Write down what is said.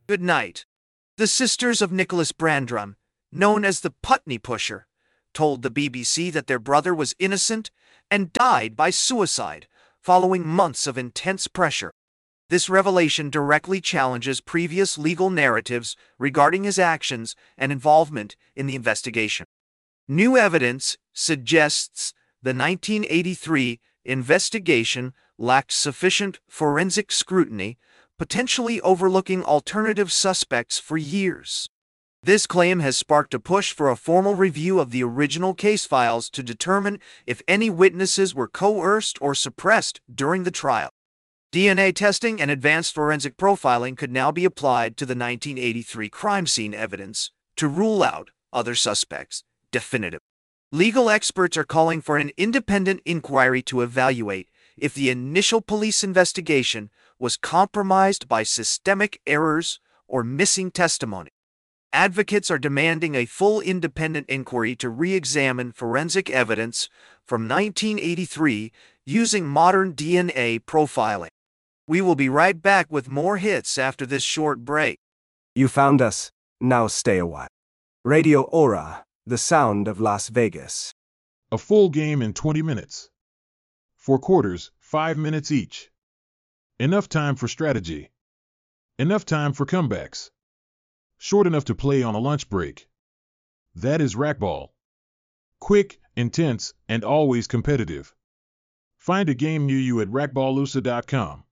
Good night. The sisters of Nicholas Brandrum, known as the Putney Pusher, told the BBC that their brother was innocent and died by suicide following months of intense pressure. This revelation directly challenges previous legal narratives regarding his actions and involvement in the investigation. New evidence suggests the 1983 investigation lacked sufficient forensic scrutiny, potentially overlooking alternative suspects for years. This claim has sparked a push for a formal review of the original case files to determine if any witnesses were coerced or suppressed during the trial. DNA testing and advanced forensic profiling could now be applied to the 1983 crime scene evidence to rule out other suspects definitively. Legal experts are calling for an independent inquiry to evaluate if the initial police investigation was compromised by systemic errors or missing testimony. Advocates are demanding a full independent inquiry to re-examine forensic evidence from 1983 using modern DNA profiling. We will be right back with more hits after this short break. You found us. Now stay a while. Radio Aura, the sound of Las Vegas. A full game in 20 minutes. 4 quarters, 5 minutes each. Enough time for strategy. Enough time for comebacks. Short enough to play on a lunch break. That is racquetball. Quick, intense, and always competitive. Find a game near you at racquetballusa.com.